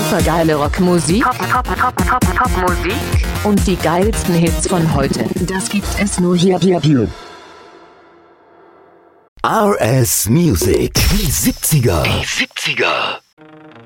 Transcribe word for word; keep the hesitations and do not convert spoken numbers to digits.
supergeile Rockmusik, Pop, Pop, Pop, Pop, Popmusik und die geilsten Hits von heute. Das gibt es nur hier, hier, hier. R S Music. Die siebziger. Die siebziger.